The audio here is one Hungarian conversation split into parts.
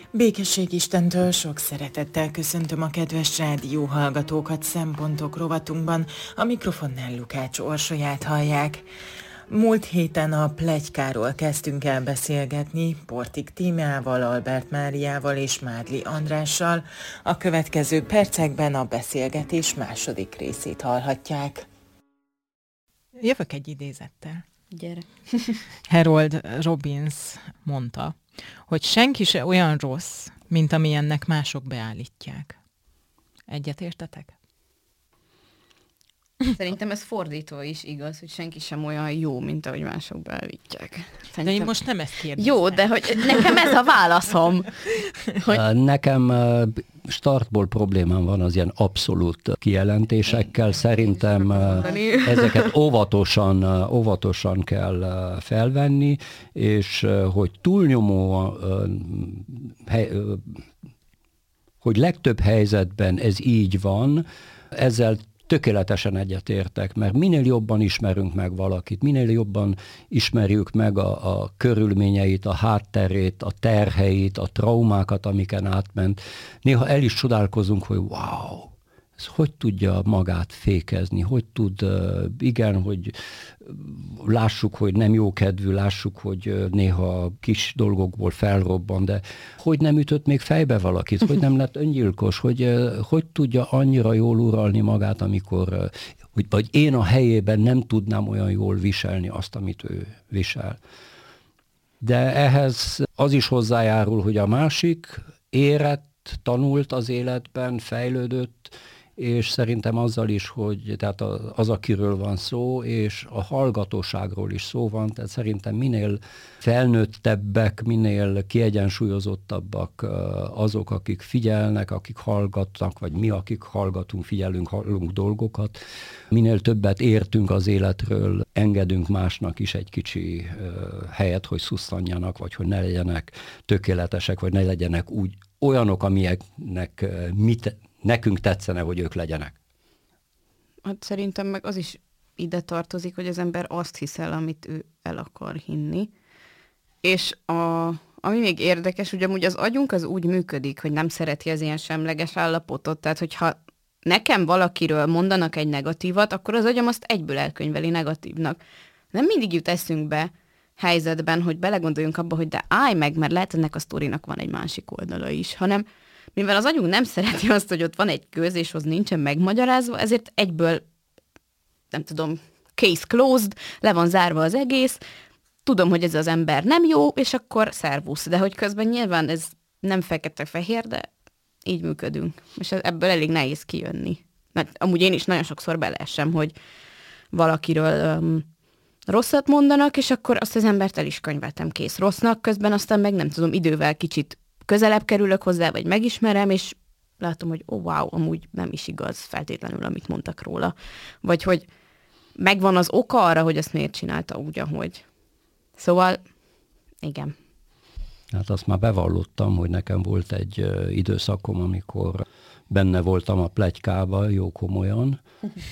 Békesség Istentől sok szeretettel köszöntöm a kedves rádióhallgatókat Szempontok rovatunkban, a mikrofonnál Lukács Orsolyát hallják. Múlt héten a pletykáról kezdtünk el beszélgetni Portik Tímeával, Albert Máriával és Mádli Andrással. A következő percekben a beszélgetés második részét hallhatják. Jövök egy idézettel. Gyere. Harold Robbins mondta, hogy senki se olyan rossz, mint amilyennek mások beállítják. Egyetértetek? Szerintem ez fordítva is igaz, hogy senki sem olyan jó, mint ahogy mások beállítják. Szerintem... De én most nem ezt kérdeztem. Jó, de hogy nekem ez a válaszom. Hogy... Nekem startból problémám van az ilyen abszolút kijelentésekkel. Szerintem ezeket óvatosan kell felvenni, és hogy túlnyomó, hogy legtöbb helyzetben ez így van, ezzel tökéletesen egyetértek, mert minél jobban ismerünk meg valakit, minél jobban ismerjük meg a körülményeit, a hátterét, a terheit, a traumákat, amiken átment. Néha el is csodálkozunk, hogy wow, ez hogy tudja magát fékezni, hogy tud, igen, hogy lássuk, hogy nem jókedvű, lássuk, hogy néha kis dolgokból felrobban, de hogy nem ütött még fejbe valakit, hogy nem lett öngyilkos, hogy tudja annyira jól uralni magát, amikor, vagy én a helyében nem tudnám olyan jól viselni azt, amit ő visel. De ehhez az is hozzájárul, hogy a másik érett, tanult az életben, fejlődött, és szerintem azzal is, hogy tehát az, akiről van szó, és a hallgatóságról is szó van, tehát szerintem minél felnőttebbek, minél kiegyensúlyozottabbak azok, akik figyelnek, akik hallgatnak, vagy mi, akik hallgatunk, figyelünk, hallunk dolgokat, minél többet értünk az életről, engedünk másnak is egy kicsi helyet, hogy szusszanjanak, vagy hogy ne legyenek tökéletesek, vagy ne legyenek úgy olyanok, amilyenek nekünk tetszene, hogy ők legyenek. Hát szerintem meg az is ide tartozik, hogy az ember azt hiszel, amit ő el akar hinni. És ami még érdekes, hogy amúgy az agyunk az úgy működik, hogy nem szereti az ilyen semleges állapotot. Tehát, hogyha nekem valakiről mondanak egy negatívat, akkor az agyam azt egyből elkönyveli negatívnak. Nem mindig jut eszünkbe helyzetben, hogy belegondoljunk abba, hogy de állj meg, mert lehet ennek a sztorinak van egy másik oldala is, hanem mivel az agyunk nem szereti azt, hogy ott van egy köz, és az nincsen megmagyarázva, ezért egyből, nem tudom, case closed, le van zárva az egész, tudom, hogy ez az ember nem jó, és akkor szervusz. De hogy közben nyilván ez nem fekete-fehér, de így működünk. És ebből elég nehéz kijönni. Mert amúgy én is nagyon sokszor beleesem, hogy valakiről rosszat mondanak, és akkor azt az embert el is könyveltem kész rossznak, közben aztán meg nem tudom, idővel kicsit közelebb kerülök hozzá, vagy megismerem, és látom, hogy wow, amúgy nem is igaz feltétlenül, amit mondtak róla. Vagy hogy megvan az oka arra, hogy azt miért csinálta úgy, ahogy. Szóval, igen. Hát azt már bevallottam, hogy nekem volt egy időszakom, amikor benne voltam a pletykában, jó komolyan,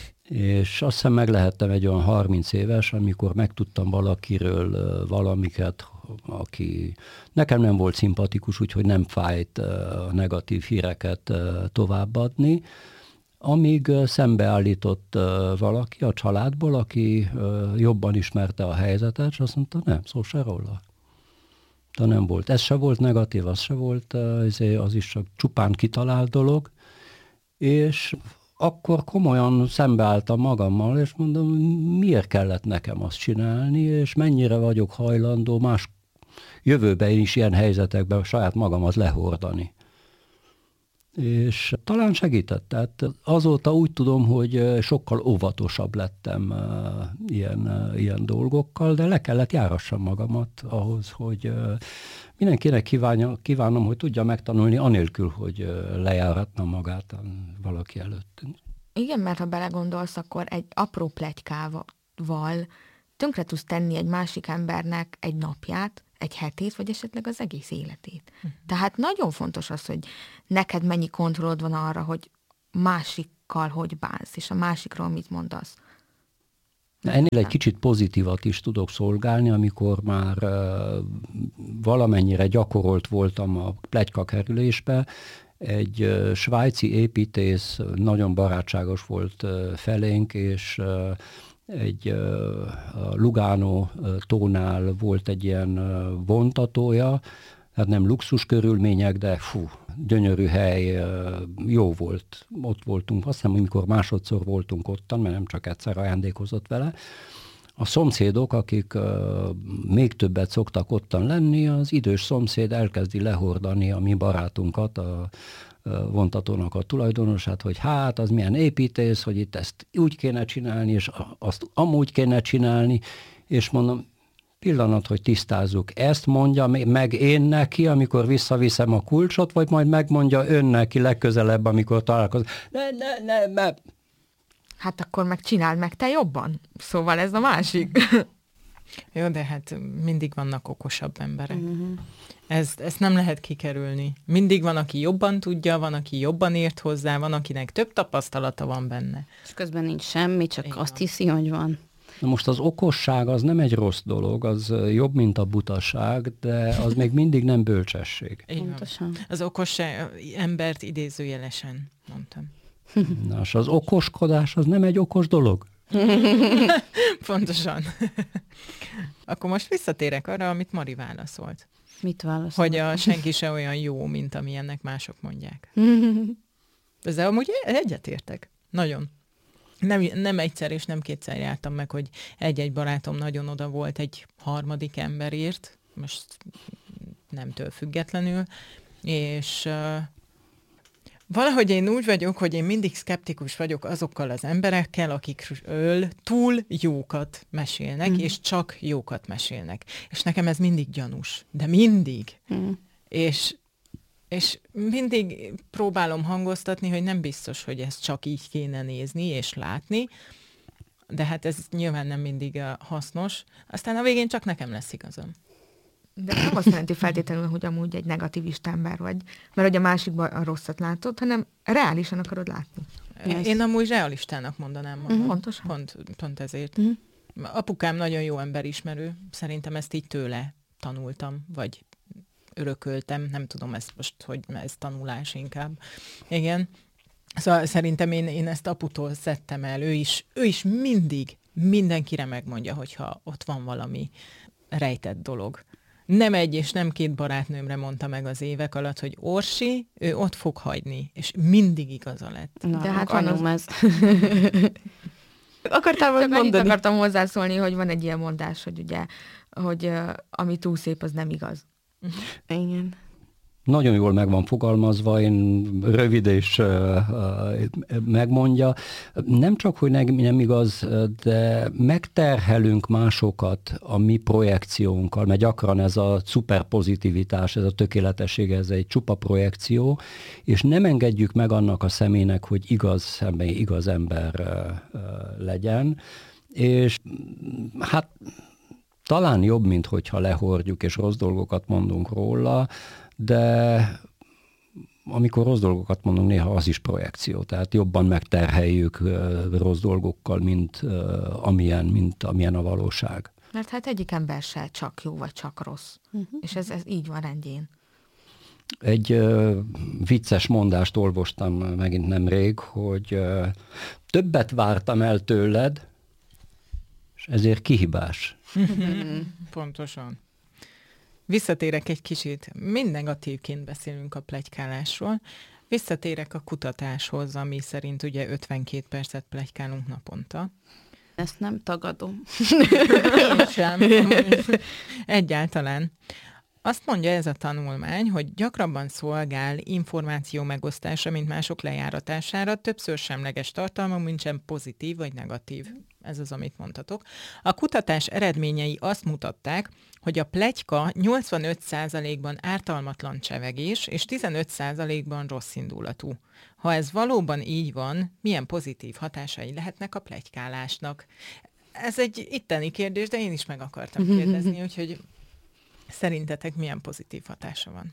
és azt hiszem meg lehettem egy olyan 30 éves, amikor megtudtam valakiről valamiket, aki nekem nem volt szimpatikus, úgyhogy nem fájt a negatív híreket továbbadni, amíg szembeállított valaki a családból, aki jobban ismerte a helyzetet, és azt mondta, nem, szó se róla. De nem volt. Ez se volt negatív, az se volt, az is csak csupán kitalált dolog, és akkor komolyan szembeálltam magammal, és mondom, miért kellett nekem azt csinálni, és mennyire vagyok hajlandó más jövőben is ilyen helyzetekben saját magamat lehordani. És talán segített. Tehát azóta úgy tudom, hogy sokkal óvatosabb lettem ilyen dolgokkal, de le kellett járassam magamat ahhoz, hogy mindenkinek kívánom, hogy tudja megtanulni anélkül, hogy lejáratna magát valaki előtt. Igen, mert ha belegondolsz, akkor egy apró pletykával tönkre tudsz tenni egy másik embernek egy napját, egy hetét, vagy esetleg az egész életét. Tehát nagyon fontos az, hogy neked mennyi kontrollod van arra, hogy másikkal hogy bánsz, és a másikról mit mondasz. Ennél egy kicsit pozitívat is tudok szolgálni, amikor már valamennyire gyakorolt voltam a pletykakerülésbe. Egy svájci építész nagyon barátságos volt felénk, és egy a Lugano tónál volt egy ilyen vontatója, hát nem luxus körülmények, de gyönyörű hely, jó volt. Ott voltunk, azt hiszem, amikor másodszor voltunk ottan, mert nem csak egyszer ajándékozott vele. A szomszédok, akik még többet szoktak ottan lenni, az idős szomszéd elkezdi lehordani a mi barátunkat, a vontatónak a tulajdonosát, hogy hát az milyen építész, hogy itt ezt úgy kéne csinálni, és azt amúgy kéne csinálni, és mondom, pillanat, hogy tisztázzuk. Ezt mondja meg én neki, amikor visszaviszem a kulcsot, vagy majd megmondja ön neki legközelebb, amikor találkozunk. Ne. Hát akkor meg csináld meg te jobban. Szóval ez a másik. Jó, de hát mindig vannak okosabb emberek. Ezt nem lehet kikerülni. Mindig van, aki jobban tudja, van, aki jobban ért hozzá, van, akinek több tapasztalata van benne. És közben nincs semmi, csak Igen. azt hiszi, hogy van. Na most az okosság az nem egy rossz dolog, az jobb, mint a butaság, de az még mindig nem bölcsesség. Pontosan. Az okos embert idézőjelesen mondtam. Na, és az okoskodás az nem egy okos dolog? Pontosan. Akkor most visszatérek arra, amit Mari válaszolt. Mit válaszol? Hogy a senki se olyan jó, mint amilyennek mások mondják. Ezzel amúgy egyetértek. Nagyon. Nem egyszer és nem kétszer jártam meg, hogy egy-egy barátom nagyon oda volt egy harmadik emberért, most nemtől függetlenül, és valahogy én úgy vagyok, hogy én mindig szkeptikus vagyok azokkal az emberekkel, akikről túl jókat mesélnek, és csak jókat mesélnek. És nekem ez mindig gyanús. De mindig. És mindig próbálom hangoztatni, hogy nem biztos, hogy ezt csak így kéne nézni és látni, de hát ez nyilván nem mindig hasznos. Aztán a végén csak nekem lesz igazam. De nem azt jelenti feltétlenül, hogy amúgy egy negativista ember vagy, mert hogy a másikban a rosszat látod, hanem reálisan akarod látni. Én amúgy realistának mondanám magam. Pontosan. Pont ezért. Apukám nagyon jó emberismerő. Szerintem ezt így tőle tanultam, vagy örököltem. Nem tudom ezt most, hogy ez tanulás inkább. Igen. Szóval szerintem én ezt aputól szedtem el. Ő is mindig mindenkire megmondja, hogyha ott van valami rejtett dolog. Nem egy és nem két barátnőmre mondta meg az évek alatt, hogy Orsi, ő ott fog hagyni, és mindig igaza lett. Na, de hát anyum ez. Akartál valamit mondani? Akartam hozzászólni, hogy van egy ilyen mondás, hogy ugye, hogy ami túl szép, az nem igaz. Igen. Nagyon jól meg van fogalmazva, én rövid és megmondja. Nem csak, hogy nem igaz, de megterhelünk másokat a mi projekciónkkal, mert gyakran ez a szuperpozitivitás, ez a tökéletesség, ez egy csupa projekció, és nem engedjük meg annak a személynek, hogy igaz személy, igaz ember legyen, és hát talán jobb, mint hogyha lehordjuk és rossz dolgokat mondunk róla, de amikor rossz dolgokat mondunk, néha az is projekció. Tehát jobban megterheljük rossz dolgokkal, mint amilyen a valóság. Mert hát egyik ember se csak jó, vagy csak rossz. És ez így van rendjén. Egy vicces mondást olvastam megint nemrég, hogy többet vártam el tőled, és ezért kihibás. Pontosan. Visszatérek egy kicsit, mind negatívként beszélünk a pletykálásról, visszatérek a kutatáshoz, ami szerint ugye 52 percet pletykálunk naponta. Ezt nem tagadom. Én sem. Egyáltalán. Azt mondja ez a tanulmány, hogy gyakrabban szolgál információ megosztása, mint mások lejáratására, többször semleges tartalma, mint sem pozitív vagy negatív. Ez az, amit mondhatok. A kutatás eredményei azt mutatták, hogy a pletyka 85%-ban ártalmatlan csevegés, és 15%-ban rosszindulatú. Ha ez valóban így van, milyen pozitív hatásai lehetnek a pletykálásnak? Ez egy itteni kérdés, de én is meg akartam kérdezni, úgyhogy szerintetek milyen pozitív hatása van?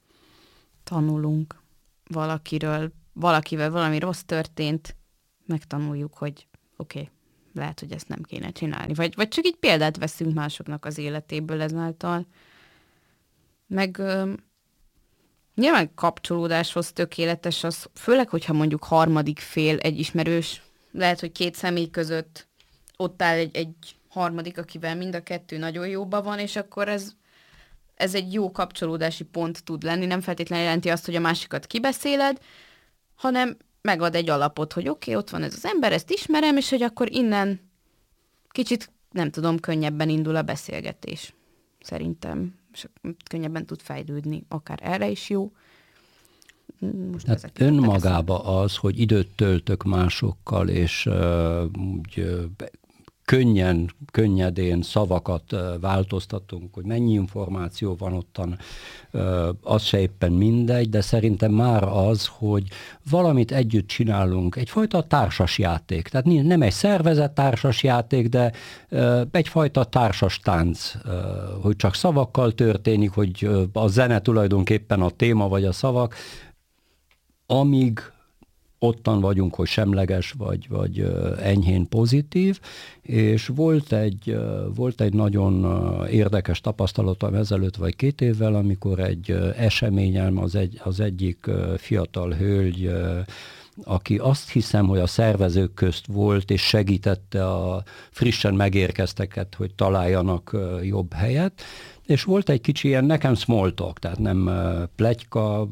Tanulunk valakivel valami rossz történt, megtanuljuk, hogy oké, lehet, hogy ezt nem kéne csinálni. Vagy csak így példát veszünk másoknak az életéből ezáltal. Meg nyilván kapcsolódáshoz tökéletes az, főleg, hogyha mondjuk harmadik fél, egy ismerős, lehet, hogy két személy között ott áll egy harmadik, akivel mind a kettő nagyon jóban van, és akkor ez egy jó kapcsolódási pont tud lenni. Nem feltétlenül jelenti azt, hogy a másikat kibeszéled, hanem megad egy alapot, hogy oké, ott van ez az ember, ezt ismerem, és hogy akkor innen kicsit, nem tudom, könnyebben indul a beszélgetés. Szerintem. És könnyebben tud fejlődni. Akár erre is jó. Hát önmagába az, hogy időt töltök másokkal, és úgy könnyedén szavakat változtatunk, hogy mennyi információ van ottan, az se éppen mindegy, de szerintem már az, hogy valamit együtt csinálunk, egyfajta társasjáték. Tehát nem egy szervezett társasjáték, de egyfajta társas tánc, hogy csak szavakkal történik, hogy a zene tulajdonképpen a téma vagy a szavak, amíg ottan vagyunk, hogy semleges vagy enyhén pozitív, és volt egy nagyon érdekes tapasztalatom ezelőtt vagy 2 évvel, amikor egy eseményem az egyik fiatal hölgy, aki azt hiszem, hogy a szervezők közt volt, és segítette a frissen megérkezteket, hogy találjanak jobb helyet, és volt egy kicsi ilyen nekem small talk, tehát nem pletyka,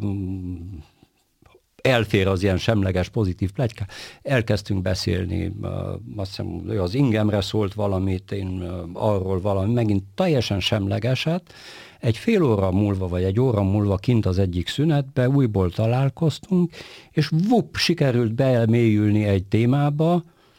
elfér az ilyen semleges, pozitív pletyka. Elkezdtünk beszélni, azt hiszem, ő az ingemre szólt valamit, én arról valami, megint teljesen semlegeset. Egy fél óra múlva, vagy egy óra múlva kint az egyik szünetbe újból találkoztunk, és sikerült beelmélyülni egy témába,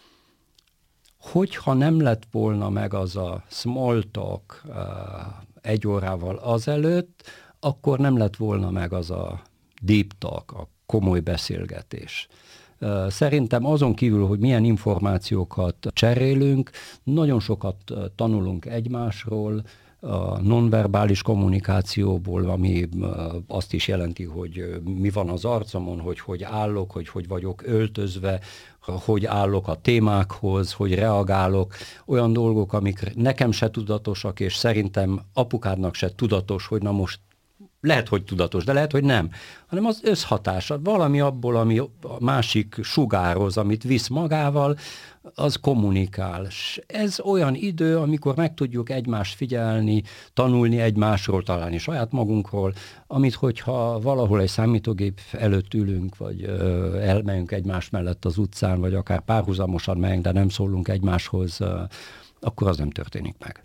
hogyha nem lett volna meg az a small talk 1 órával azelőtt, akkor nem lett volna meg az a deep talk, a komoly beszélgetés. Szerintem azon kívül, hogy milyen információkat cserélünk, nagyon sokat tanulunk egymásról, a nonverbális kommunikációból, ami azt is jelenti, hogy mi van az arcomon, hogy állok, hogy vagyok öltözve, hogy állok a témákhoz, hogy reagálok, olyan dolgok, amik nekem se tudatosak, és szerintem apukádnak se tudatos, hogy na most lehet, hogy tudatos, de lehet, hogy nem, hanem az összhatása, valami abból, ami a másik sugároz, amit visz magával, az kommunikál. Ez olyan idő, amikor meg tudjuk egymást figyelni, tanulni egymásról, találni saját magunkról, amit hogyha valahol egy számítógép előtt ülünk, vagy elmegyünk egymás mellett az utcán, vagy akár párhuzamosan megyünk, de nem szólunk egymáshoz, akkor az nem történik meg.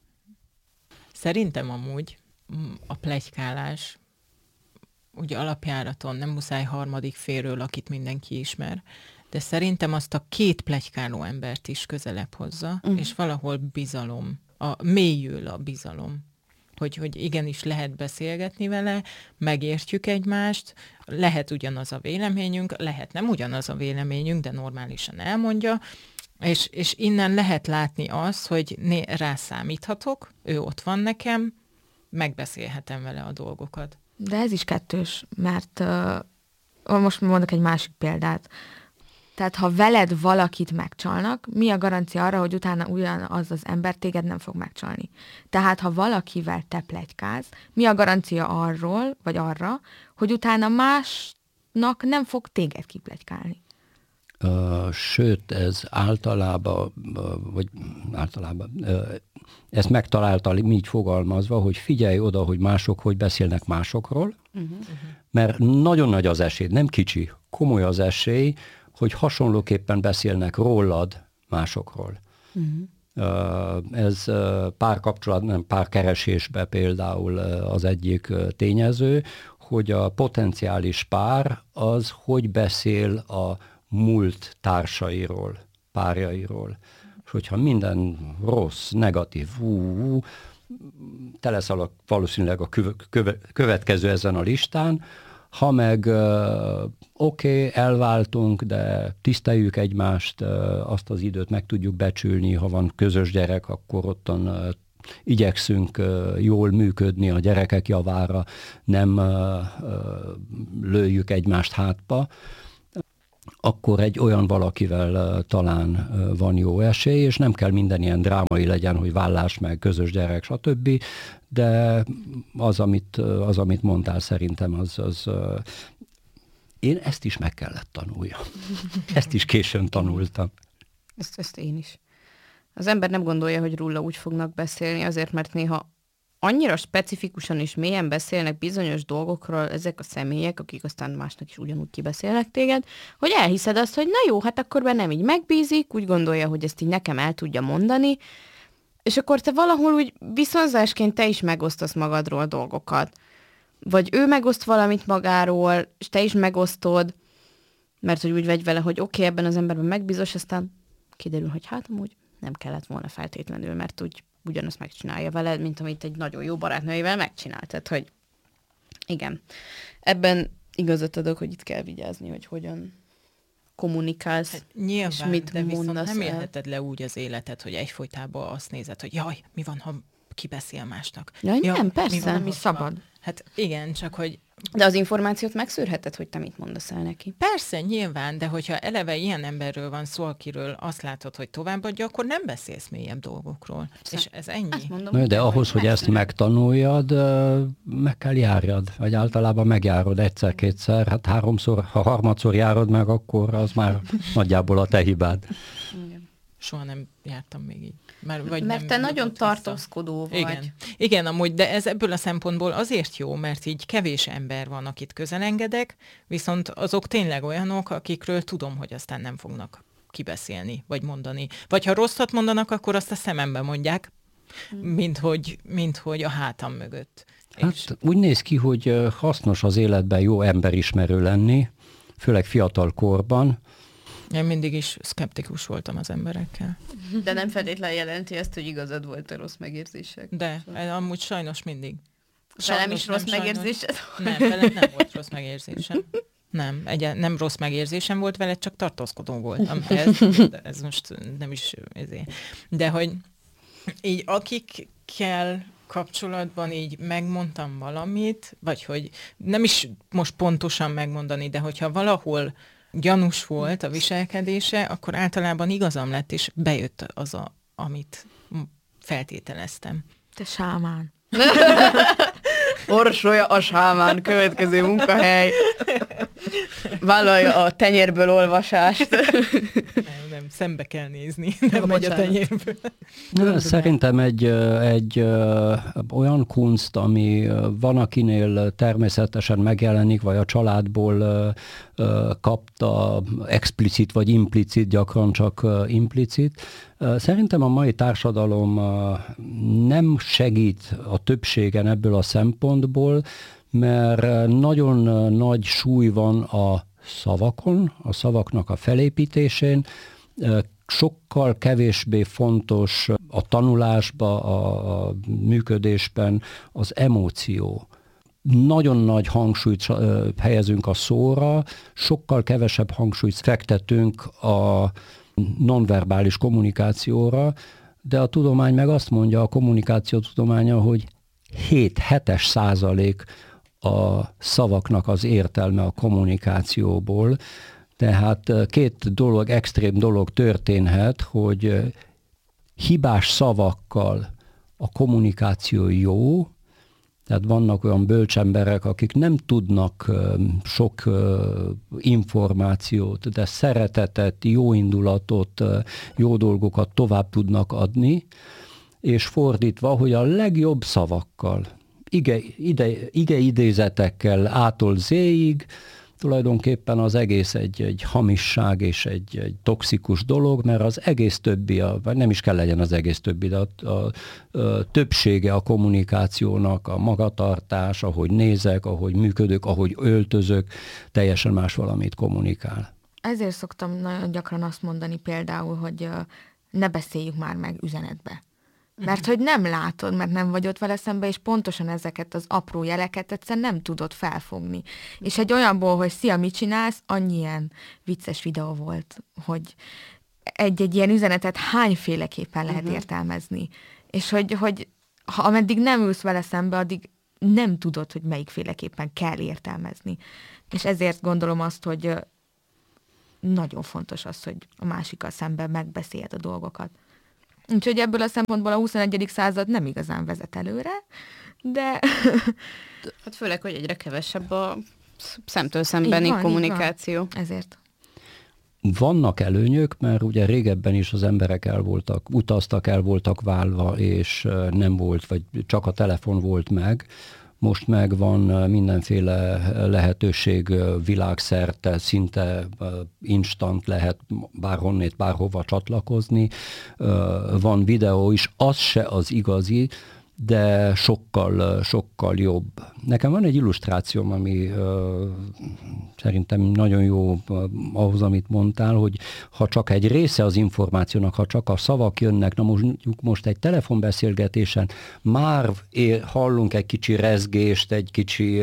Szerintem amúgy a pletykálás, ugye alapjáraton nem muszáj harmadik félről, akit mindenki ismer, de szerintem azt a 2 pletykáló embert is közelebb hozza, és valahol bizalom, mélyül a bizalom, hogy igenis lehet beszélgetni vele, megértjük egymást, lehet ugyanaz a véleményünk, lehet nem ugyanaz a véleményünk, de normálisan elmondja, és innen lehet látni azt, hogy rá számíthatok, ő ott van nekem, megbeszélhetem vele a dolgokat. De ez is kettős, mert most mondok egy másik példát. Tehát ha veled valakit megcsalnak, mi a garancia arra, hogy utána ugyanaz az ember téged nem fog megcsalni? Tehát ha valakivel te pletykálsz, mi a garancia arról, vagy arra, hogy utána másnak nem fog téged kipletykálni? Sőt, ez általában, ezt megtalálta így fogalmazva, hogy figyelj oda, hogy mások hogy beszélnek másokról, mert nagyon nagy az esély, nem kicsi, komoly az esély, hogy hasonlóképpen beszélnek rólad másokról. Ez párkapcsolat, nem párkeresésbe például az egyik tényező, hogy a potenciális pár az hogy beszél a múlt társairól, párjairól. És hogyha minden rossz, negatív, te leszel valószínűleg a következő ezen a listán, ha meg oké, elváltunk, de tiszteljük egymást, azt az időt meg tudjuk becsülni, ha van közös gyerek, akkor ottan igyekszünk jól működni a gyerekek javára, nem lőjük egymást hátba. akkor egy olyan valakivel talán van jó esély, és nem kell minden ilyen drámai legyen, hogy vállás meg közös gyerek, stb. De az, amit mondtál, szerintem az én ezt is meg kellett tanuljam. Ezt is későn tanultam. Ezt én is. Az ember nem gondolja, hogy róla úgy fognak beszélni, azért, mert néha annyira specifikusan és mélyen beszélnek bizonyos dolgokról ezek a személyek, akik aztán másnak is ugyanúgy kibeszélnek téged, hogy elhiszed azt, hogy na jó, hát akkor bennem így megbízik, úgy gondolja, hogy ezt így nekem el tudja mondani, és akkor te valahol úgy viszonzásként te is megosztasz magadról dolgokat. Vagy ő megoszt valamit magáról, és te is megosztod, mert hogy úgy vagy vele, hogy oké, ebben az emberben megbízos, aztán kiderül, hogy hát amúgy nem kellett volna feltétlenül, mert úgy ugyanazt megcsinálja veled, mint amit egy nagyon jó barátnőjével megcsinált. Tehát, hogy igen. Ebben igazat adok, hogy itt kell vigyázni, hogy hogyan kommunikálsz, hát, nyilván, és mit de viszont mondasz nem el. élheted le úgy az életet, hogy egyfolytában azt nézed, hogy jaj, mi van, ha kibeszél másnak. Ja, nem, persze. Mi van, Nem is szabad. Hát igen, csak hogy... De az információt megszűrheted, hogy te mit mondasz el neki. Persze, nyilván, de hogyha eleve ilyen emberről van szó, akiről azt látod, hogy továbbadja, akkor nem beszélsz mélyebb dolgokról. Persze. És ez ennyi. Mondom, De ahhoz, hogy ezt megtanuljad, meg kell járjad. Vagy általában megjárod egyszer-kétszer, hát háromszor, ha harmadszor járod meg, akkor az már nagyjából a te hibád. Igen. Soha nem jártam még így. Mert nem, te nagyon tartózkodó vagy. Igen, amúgy, de ez ebből a szempontból azért jó, mert így kevés ember van, akit közelengedek, viszont azok tényleg olyanok, akikről tudom, hogy aztán nem fognak kibeszélni, vagy mondani. Vagy ha rosszat mondanak, akkor azt a szemembe mondják, mint hogy a hátam mögött. Hát és... úgy néz ki, hogy hasznos az életben jó emberismerő lenni, főleg fiatal korban. Én mindig is szkeptikus voltam az emberekkel. De nem feltétlenül jelenti ezt, hogy igazad volt a rossz megérzések. De, amúgy sajnos mindig. Velem is rossz megérzésed? Nem, velem nem volt rossz megérzésem. Nem rossz megérzésem volt vele, csak tartózkodó voltam. Ez most nem is ezért. De hogy így akikkel kapcsolatban így megmondtam valamit, vagy hogy nem is most pontosan megmondani, de hogyha valahol gyanús volt a viselkedése, akkor általában igazam lett, és bejött az, amit feltételeztem. Te sámán. Orsolya a sámán, következő munkahely. Vállalja a tenyérből olvasást. Nem, szembe kell nézni, nem megy a tenyérből. Szerintem egy olyan kunst, ami van, akinél természetesen megjelenik, vagy a családból kapta explicit vagy implicit, gyakran csak implicit. Szerintem a mai társadalom nem segít a többségen ebből a szempontból, mert nagyon nagy súly van a szavakon, a szavaknak a felépítésén, sokkal kevésbé fontos a tanulásba, a működésben az emóció. Nagyon nagy hangsúlyt helyezünk a szóra, sokkal kevesebb hangsúlyt fektetünk a nonverbális kommunikációra, de a tudomány meg azt mondja, a kommunikáció tudománya, hogy 7% a szavaknak az értelme a kommunikációból. Tehát két dolog, extrém dolog történhet, hogy hibás szavakkal a kommunikáció jó, tehát vannak olyan bölcsemberek, akik nem tudnak sok információt, de szeretetet, jó indulatot, jó dolgokat tovább tudnak adni, és fordítva, hogy a legjobb szavakkal, ige-idézetekkel A-tól Z-ig, tulajdonképpen az egész egy hamisság és egy toxikus dolog, mert az egész többi, vagy nem is kell legyen az egész többi, de a többsége a kommunikációnak, a magatartás, ahogy nézek, ahogy működök, ahogy öltözök, teljesen más valamit kommunikál. Ezért szoktam nagyon gyakran azt mondani például, hogy ne beszéljük már meg üzenetbe. Mert hogy nem látod, mert nem vagy ott vele szembe, és pontosan ezeket az apró jeleket egyszerűen nem tudod felfogni. És egy olyanból, hogy szia, mit csinálsz, annyi ilyen vicces videó volt, hogy egy ilyen üzenetet hányféleképpen lehet értelmezni. És hogy ha ameddig nem ülsz vele szembe, addig nem tudod, hogy melyikféleképpen kell értelmezni. És ezért gondolom azt, hogy nagyon fontos az, hogy a másikkal szemben megbeszéljed a dolgokat. Úgyhogy ebből a szempontból a 21. század nem igazán vezet előre, de... Hát főleg, hogy egyre kevesebb a szemtől szembeni kommunikáció. Ezért. Vannak előnyök, mert ugye régebben is az emberek utaztak, el voltak válva, és nem volt, vagy csak a telefon volt meg. Most meg van mindenféle lehetőség világszerte, szinte instant lehet bárhonnét, bárhova csatlakozni. Van videó is, az se az igazi, de sokkal jobb. Nekem van egy illusztrációm, ami szerintem nagyon jó ahhoz, amit mondtál, hogy ha csak egy része az információnak, ha csak a szavak jönnek, na most egy telefonbeszélgetésen már hallunk egy kicsi rezgést, egy kicsi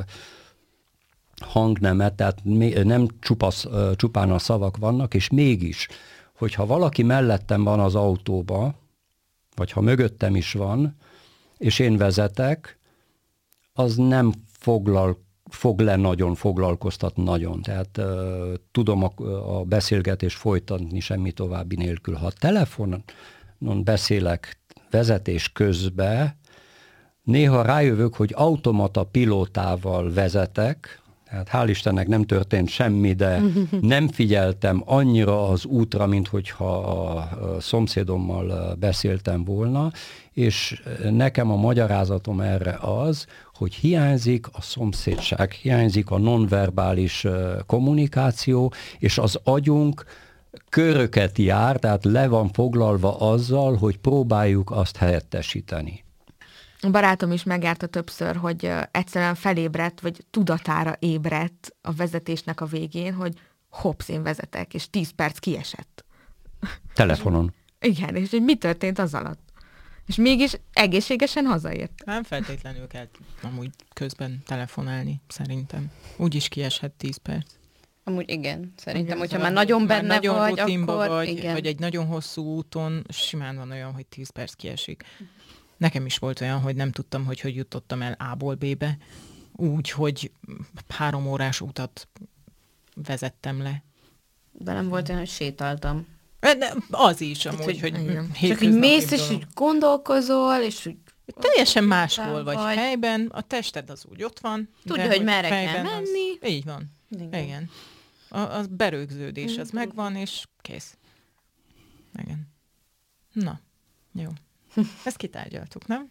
hangnemet, tehát nem csupán a szavak vannak, és mégis, hogyha valaki mellettem van az autóba, vagy ha mögöttem is van, és én vezetek, az nem fog le nagyon, foglalkoztat nagyon. Tehát tudom a beszélgetést folytatni semmi további nélkül. Ha telefonon beszélek vezetés közben, néha rájövök, hogy automata pilótával vezetek, tehát hál' Istennek nem történt semmi, de nem figyeltem annyira az útra, mint hogyha a szomszédommal beszéltem volna, és nekem a magyarázatom erre az, hogy hiányzik a szomszédság, hiányzik a nonverbális kommunikáció, és az agyunk köröket jár, tehát le van foglalva azzal, hogy próbáljuk azt helyettesíteni. A barátom is megjárta többször, hogy egyszerűen felébredt, vagy tudatára ébredt a vezetésnek a végén, hogy hopsz, én vezetek, és 10 perc kiesett. Telefonon. Igen, és hogy mi történt az alatt? És mégis egészségesen hazaért. Nem feltétlenül kell amúgy közben telefonálni, szerintem. Úgyis kieshet 10 perc. Amúgy igen, szerintem, Igen, hogyha már nagyon benne nagyon vagy, akkor vagy, igen. vagy egy nagyon hosszú úton simán van olyan, hogy 10 perc kiesik. Nekem is volt olyan, hogy nem tudtam, hogy jutottam el A-ból B-be, úgy, hogy 3 órás utat vezettem le. Velem volt olyan, hogy sétáltam. De az is amúgy, hogy csak így mész, és úgy gondolkozol, és úgy teljesen máshol vagy helyben, a tested az úgy ott van. Tudja, hogy merre kell menni. Így van. Igen. A berögződés az megvan, és kész. Igen. Na, jó. Ezt kitárgyaltuk, nem?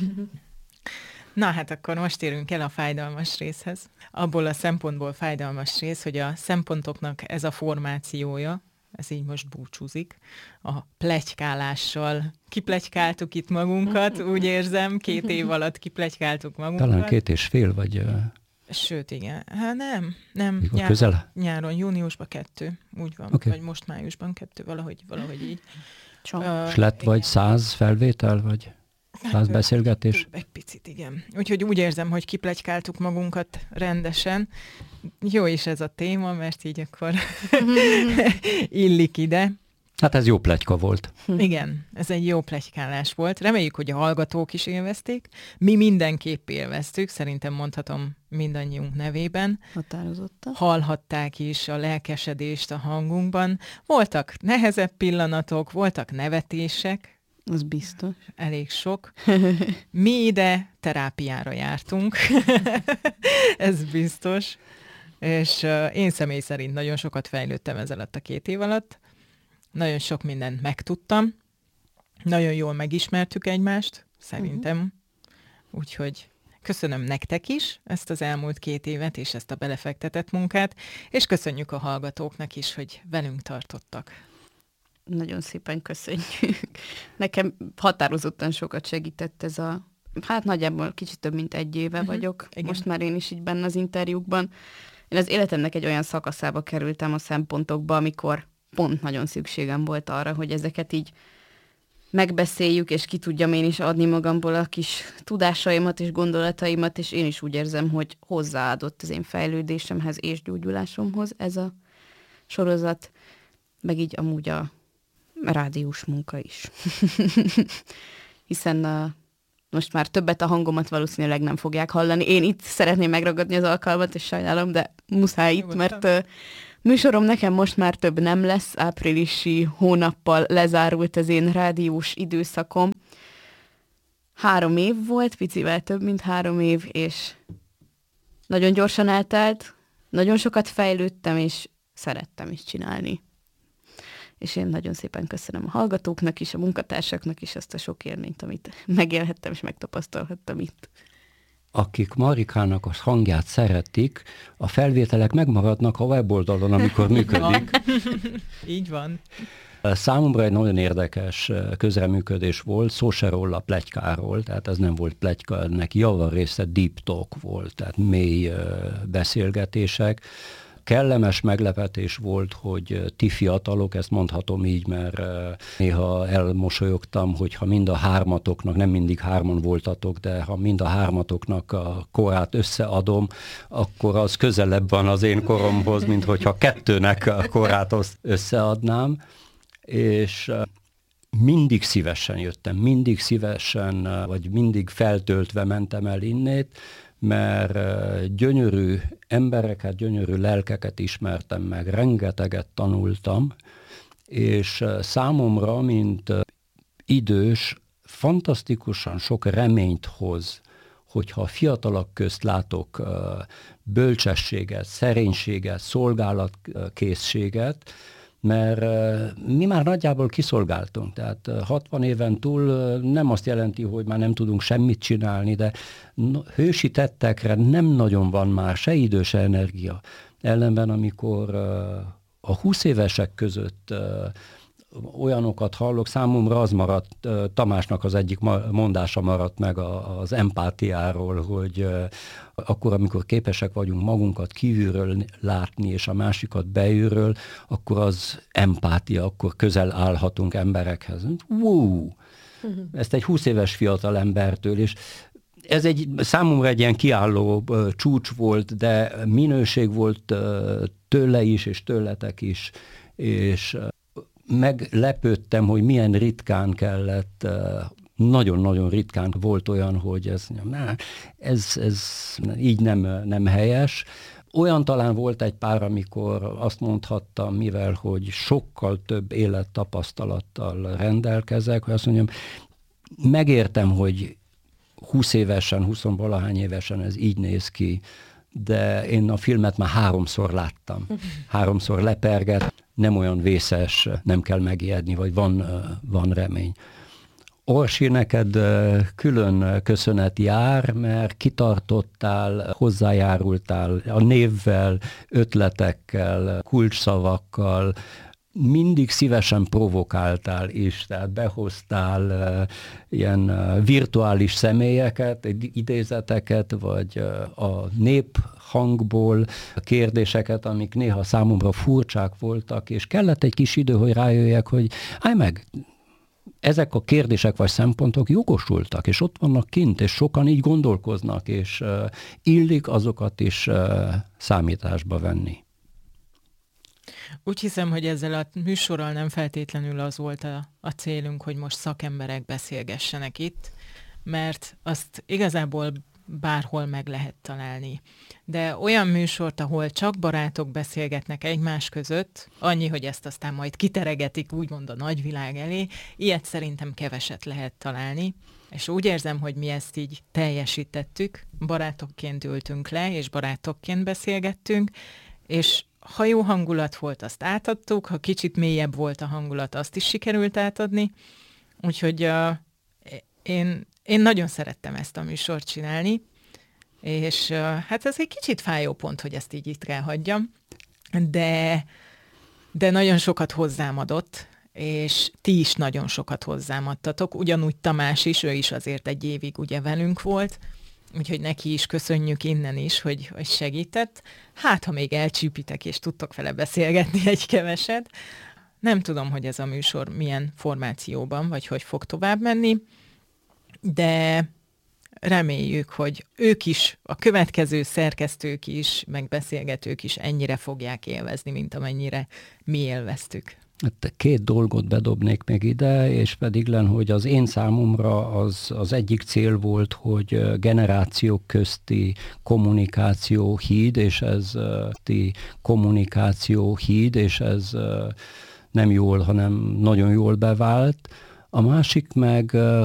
Na hát akkor most érünk el a fájdalmas részhez. Abból a szempontból fájdalmas rész, hogy a szempontoknak ez a formációja, ez így most búcsúzik, a pletykálással. Kipletykáltuk itt magunkat, úgy érzem, 2 év alatt kipletykáltuk magunkat. Talán 2,5 vagy... Sőt, igen. Hát nem. Nyáron, júniusban 2, úgy van. Okay. Vagy most májusban 2, valahogy így. És lett vagy 100 felvétel, vagy 100 beszélgetés? Egy picit, igen. Úgyhogy úgy érzem, hogy kipletykáltuk magunkat rendesen. Jó is ez a téma, mert így akkor illik ide. Hát ez jó pletyka volt. Igen, ez egy jó pletykálás volt. Reméljük, hogy a hallgatók is élvezték. Mi mindenképp élveztük, szerintem mondhatom mindannyiunk nevében. Határozottan. Hallhatták is a lelkesedést a hangunkban. Voltak nehezebb pillanatok, voltak nevetések. Az biztos. Elég sok. Mi ide terápiára jártunk. Ez biztos. És én személy szerint nagyon sokat fejlődtem ez alatt a 2 év alatt. Nagyon sok mindent megtudtam. Nagyon jól megismertük egymást, szerintem. Úgyhogy köszönöm nektek is ezt az elmúlt 2 évet, és ezt a belefektetett munkát, és köszönjük a hallgatóknak is, hogy velünk tartottak. Nagyon szépen köszönjük. Nekem határozottan sokat segített ez a... Hát nagyjából kicsit több mint 1 éve vagyok. Igen. Most már én is így benne az interjúkban. Én az életemnek egy olyan szakaszába kerültem a szempontokba, amikor pont nagyon szükségem volt arra, hogy ezeket így megbeszéljük, és ki tudjam én is adni magamból a kis tudásaimat és gondolataimat, és én is úgy érzem, hogy hozzáadott az én fejlődésemhez és gyógyulásomhoz ez a sorozat, meg így amúgy a rádiós munka is. Hiszen most már többet a hangomat valószínűleg nem fogják hallani. Én itt szeretném megragadni az alkalmat, és sajnálom, de muszáj itt, mert Műsorom nekem most már több nem lesz, áprilisi hónappal lezárult az én rádiós időszakom. 3 év volt, picivel több, mint 3 év, és nagyon gyorsan eltelt, nagyon sokat fejlődtem, és szerettem is csinálni. És én nagyon szépen köszönöm a hallgatóknak is, a munkatársaknak is azt a sok élményt, amit megélhettem és megtapasztalhattam itt. Akik Marikának a hangját szeretik, a felvételek megmaradnak a weboldalon, amikor működik. Így van. Számomra egy nagyon érdekes közreműködés volt, szó se róla pletykáról, tehát ez nem volt pletyka, ennek javarésze deep talk volt, tehát mély beszélgetések. Kellemes meglepetés volt, hogy ti fiatalok, ezt mondhatom így, mert néha elmosolyogtam, hogy ha mind a hármatoknak, nem mindig 3 voltatok, de ha mind a 3 a korát összeadom, akkor az közelebb van az én koromhoz, mint hogyha 2-nek a korát összeadnám. És mindig szívesen jöttem, mindig szívesen, vagy mindig feltöltve mentem el innét, mert gyönyörű embereket, gyönyörű lelkeket ismertem meg, rengeteget tanultam, és számomra, mint idős, fantasztikusan sok reményt hoz, hogyha a fiatalok közt látok bölcsességet, szerénységet, szolgálatkészséget, mert mi már nagyjából kiszolgáltunk, tehát 60 éven túl nem azt jelenti, hogy már nem tudunk semmit csinálni, de hősi tettekre nem nagyon van már se idő, se energia. Ellenben, amikor a 20 évesek között olyanokat hallok, számomra az maradt, Tamásnak az egyik mondása maradt meg az empátiáról, hogy akkor, amikor képesek vagyunk magunkat kívülről látni, és a másikat belülről, akkor az empátia, akkor közel állhatunk emberekhez. Wow! Ezt egy 20 éves fiatal embertől, és ez számomra egy ilyen kiálló csúcs volt, de minőség volt tőle is, és tőletek is, és meglepődtem, hogy milyen ritkán kellett, nagyon-nagyon ritkán volt olyan, hogy ez így nem helyes. Olyan talán volt egy pár, amikor azt mondhattam, mivel hogy sokkal több élettapasztalattal rendelkezek, hogy azt mondjam, megértem, hogy 20 évesen, 20-valahány évesen ez így néz ki, de én a filmet már 3-szor láttam. 3-szor leperget, nem olyan vészes, nem kell megijedni, vagy van remény. Orsi, neked külön köszönet jár, mert kitartottál, hozzájárultál a névvel, ötletekkel, kulcsszavakkal, mindig szívesen provokáltál is, tehát behoztál ilyen virtuális személyeket, idézeteket, vagy a néphangból kérdéseket, amik néha számomra furcsák voltak, és kellett egy kis idő, hogy rájöjjek, hogy állj meg, ezek a kérdések vagy szempontok jogosultak, és ott vannak kint, és sokan így gondolkoznak, és illik azokat is számításba venni. Úgy hiszem, hogy ezzel a műsorral nem feltétlenül az volt a célunk, hogy most szakemberek beszélgessenek itt, mert azt igazából bárhol meg lehet találni. De olyan műsort, ahol csak barátok beszélgetnek egymás között, annyi, hogy ezt aztán majd kiteregetik úgymond a nagyvilág elé, ilyet szerintem keveset lehet találni, és úgy érzem, hogy mi ezt így teljesítettük, barátokként ültünk le, és barátokként beszélgettünk, és ha jó hangulat volt, azt átadtuk, ha kicsit mélyebb volt a hangulat, azt is sikerült átadni. Úgyhogy én nagyon szerettem ezt a műsort csinálni, és hát ez egy kicsit fájó pont, hogy ezt így itt kell hagyjam, de nagyon sokat hozzám adott, és ti is nagyon sokat hozzám adtatok, ugyanúgy Tamás is, ő is azért egy évig ugye velünk volt, úgyhogy neki is köszönjük innen is, hogy segített. Hát, ha még elcsípitek, és tudtok vele beszélgetni egy keveset. Nem tudom, hogy ez a műsor milyen formációban, vagy hogy fog tovább menni, de reméljük, hogy ők is, a következő szerkesztők is, meg beszélgetők is ennyire fogják élvezni, mint amennyire mi élveztük. Két dolgot bedobnék még ide, és pedig hogy az én számomra az egyik cél volt, hogy generációk közti kommunikáció híd, és ez nem jól, hanem nagyon jól bevált. A másik meg,